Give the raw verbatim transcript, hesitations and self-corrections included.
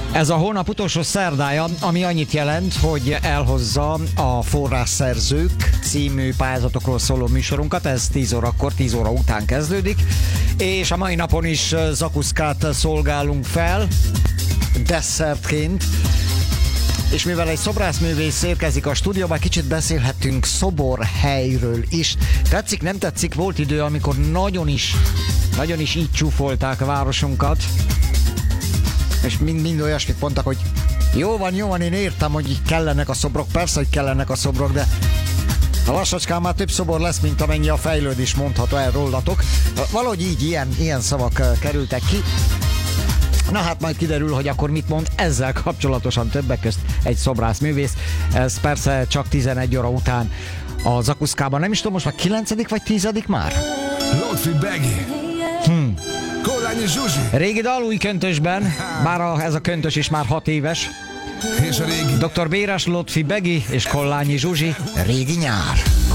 Ez a hónap utolsó szerdája, ami annyit jelent, hogy elhozza a Forrásszerzők című pályázatokról szóló műsorunkat. Ez tíz órakor, tíz óra után kezdődik, és a mai napon is zakuszkát szolgálunk fel desszertként. És mivel egy szobrászművész érkezik a stúdióba, kicsit beszélhetünk szoborhelyről is. Tetszik, nem tetszik? Volt idő, amikor nagyon is, nagyon is így csúfolták a városunkat, és mind, mind olyasmit mondtak, hogy jó van, jó van, én értem, hogy kellenek a szobrok, persze, hogy kellenek a szobrok, de a lassacskán már több szobor lesz, mint amennyi a fejlődés, mondható el rólatok. Valahogy így ilyen, ilyen szavak kerültek ki. Na hát majd kiderül, hogy akkor mit mond ezzel kapcsolatosan többek közt egy szobrászművész. Ez persze csak tizenegy óra után a zakuszkában. Nem is tudom, most már kilencedik vagy tizedik már? Lotfi Begi. Hm. Kollányi Zsuzsi. Régi dal új köntösben, bár a, ez a köntös is már hat éves. És a régi. doktor Béres, Lotfi Begi és Kollányi Zsuzsi, Régi nyár.